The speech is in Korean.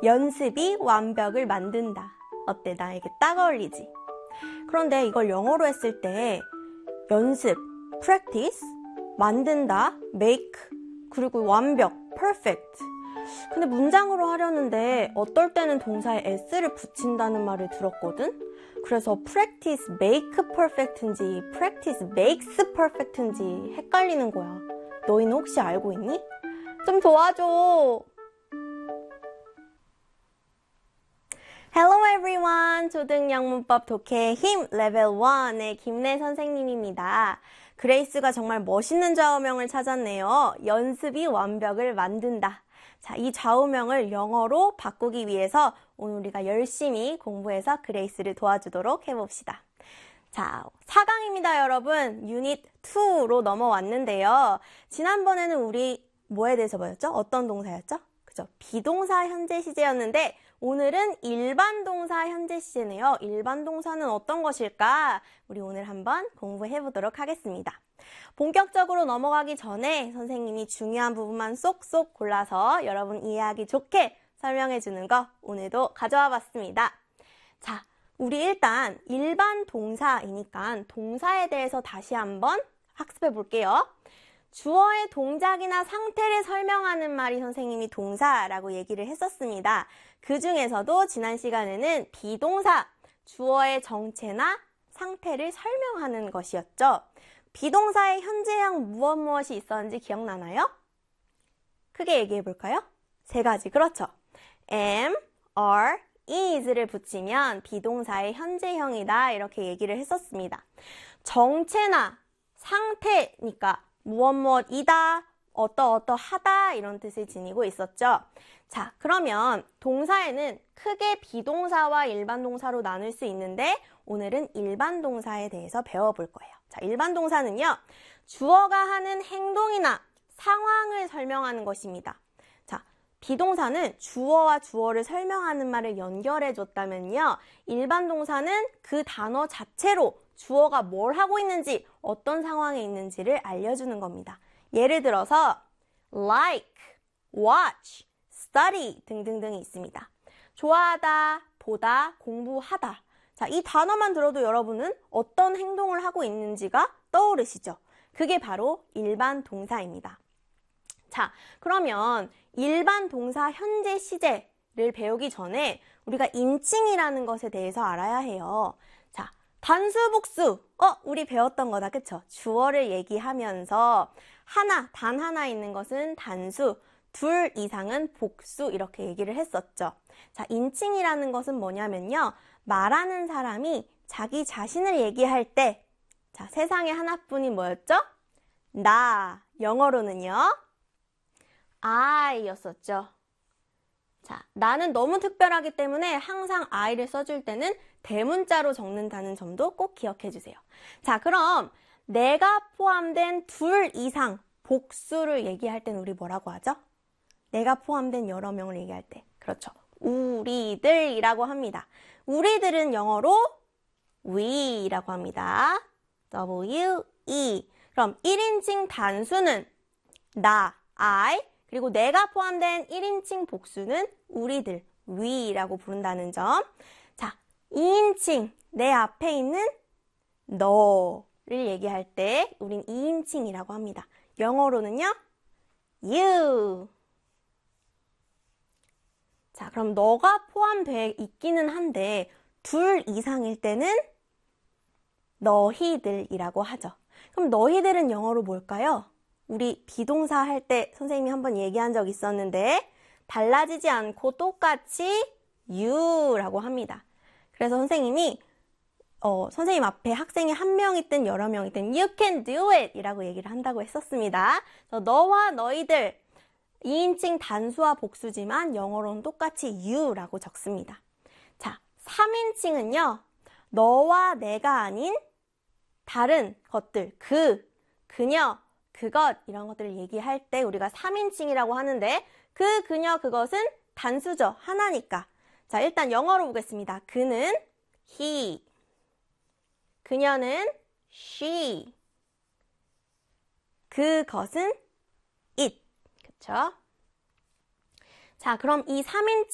연습이 완벽을 만든다. 어때? 나에게 딱 어울리지? 그런데 이걸 영어로 했을 때 연습, practice, 만든다, make, 그리고 완벽, perfect. 근데 문장으로 하려는데 어떨 때는 동사에 s를 붙인다는 말을 들었거든? 그래서 practice make perfect인지 practice makes perfect인지 헷갈리는 거야. 너희는 혹시 알고 있니? 좀 도와줘. Hello everyone. 초등영문법 독해의 힘 레벨 1의 김래 선생님입니다. 그레이스가 정말 멋있는 좌우명을 찾았네요. 연습이 완벽을 만든다. 자, 이 좌우명을 영어로 바꾸기 위해서 오늘 우리가 열심히 공부해서 그레이스를 도와주도록 해봅시다. 자, 4강입니다, 여러분. 유닛 2로 넘어왔는데요. 지난번에는 우리 뭐에 대해서 배웠죠? 어떤 동사였죠? 그죠? 비동사 현재 시제였는데 오늘은 일반 동사 현재 시제네요. 일반 동사는 어떤 것일까? 우리 오늘 한번 공부해 보도록 하겠습니다. 본격적으로 넘어가기 전에 선생님이 중요한 부분만 쏙쏙 골라서 여러분 이해하기 좋게 설명해 주는 거 오늘도 가져와 봤습니다. 자, 우리 일단 일반 동사이니까 동사에 대해서 다시 한번 학습해 볼게요. 주어의 동작이나 상태를 설명하는 말이 선생님이 동사라고 얘기를 했었습니다. 그 중에서도 지난 시간에는 비동사, 주어의 정체나 상태를 설명하는 것이었죠. 비동사의 현재형 무엇이 있었는지 기억나나요? 크게 얘기해 볼까요? 3가지, 그렇죠. am, are, is를 붙이면 비동사의 현재형이다 이렇게 얘기를 했었습니다. 정체나 상태니까 무엇이다, 어떠하다 이런 뜻을 지니고 있었죠. 자, 그러면 동사에는 크게 비동사와 일반 동사로 나눌 수 있는데 오늘은 일반 동사에 대해서 배워볼 거예요. 자, 일반 동사는요, 주어가 하는 행동이나 상황을 설명하는 것입니다. 자, 비동사는 주어와 주어를 설명하는 말을 연결해 줬다면요, 일반 동사는 그 단어 자체로 주어가 뭘 하고 있는지, 어떤 상황에 있는지를 알려주는 겁니다. 예를 들어서 like, watch, study 등등등이 있습니다. 좋아하다, 보다, 공부하다. 자, 이 단어만 들어도 여러분은 어떤 행동을 하고 있는지가 떠오르시죠? 그게 바로 일반 동사입니다. 자, 그러면 일반 동사 현재 시제를 배우기 전에 우리가 인칭이라는 것에 대해서 알아야 해요. 자, 단수, 복수. 우리 배웠던 거다, 그쵸? 주어를 얘기하면서 단 하나 있는 것은 단수, 2 이상은 복수 이렇게 얘기를 했었죠. 자, 인칭이라는 것은 뭐냐면요, 말하는 사람이 자기 자신을 얘기할 때, 자, 세상에 하나뿐이 뭐였죠? 나. 영어로는요, I였었죠. 자, 나는 너무 특별하기 때문에 항상 I를 써줄 때는 대문자로 적는다는 점도 꼭 기억해 주세요. 자, 그럼 내가 포함된 2 이상 복수를 얘기할 때는 우리 뭐라고 하죠? 내가 포함된 여러 명을 얘기할 때. 그렇죠. 우리들이라고 합니다. 우리들은 영어로 we라고 합니다. W-E. 그럼 1인칭 단수는 나, I, 그리고 내가 포함된 1인칭 복수는 우리들, we라고 부른다는 점. 자, 2인칭, 내 앞에 있는 너를 얘기할 때 우린 2인칭이라고 합니다. 영어로는요, you. 자, 그럼 너가 포함되어 있기는 한데 2 이상일 때는 너희들이라고 하죠. 그럼 너희들은 영어로 뭘까요? 우리 비동사 할 때 선생님이 한번 얘기한 적 있었는데 달라지지 않고 똑같이 you라고 합니다. 그래서 선생님이 선생님 앞에 학생이 1명 있든 여러 명 있든 you can do it 이라고 얘기를 한다고 했었습니다. 그래서 너와 너희들 2인칭 단수와 복수지만 영어로는 똑같이 you라고 적습니다. 자, 3인칭은요, 너와 내가 아닌 다른 것들, 그녀, 그것 이런 것들을 얘기할 때 우리가 3인칭이라고 하는데 그녀, 그것은 단수죠. 하나니까. 자, 일단 영어로 보겠습니다. 그는 he, 그녀는 she, 그것은 it. 그쵸? 자, 그럼 이